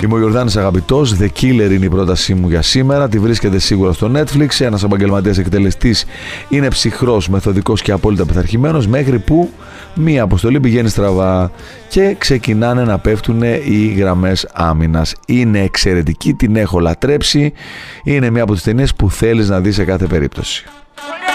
Είμαι ο Γιορδάνης Αγαπητός. The Killer είναι η πρότασή μου για σήμερα. Τη βρίσκεται σίγουρα στο Netflix. Ένας επαγγελματίας εκτελεστής είναι ψυχρός, μεθοδικός και απόλυτα πειθαρχημένος, μέχρι που μία αποστολή πηγαίνει στραβά και ξεκινάνε να πέφτουν οι γραμμές άμυνας. Είναι εξαιρετική, την έχω λατρέψει. Είναι μία από τις ταινίες που θέλεις να δεις σε κάθε περίπτωση.